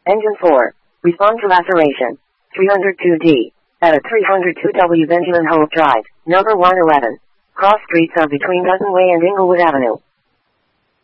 Engine 4. Respond to laceration. 302D. At 302W Benjamin Hope Drive, number 111. Cross streets are between Dutton Way and Inglewood Avenue.